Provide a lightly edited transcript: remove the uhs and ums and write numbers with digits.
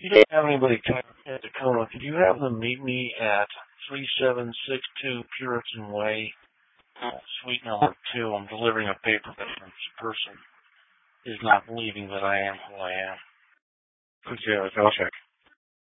you don't have anybody at Tacoma, could you have them meet me at 3762 Puritan Way, suite number 2? I'm delivering a paper that this person is not believing that I am who I am. Okay, I'll check.